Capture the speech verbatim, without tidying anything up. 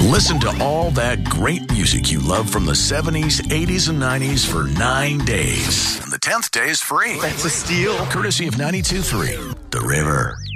Listen to all that great music you love from the seventies, eighties, and nineties for nine days. And the tenth day is free. That's a steal. Courtesy of ninety-two point three The River.